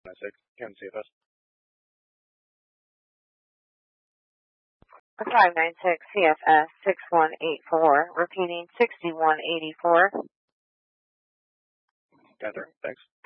596. Can CFS. 596 CFS 6184, repeating 6184. 10-3, thanks.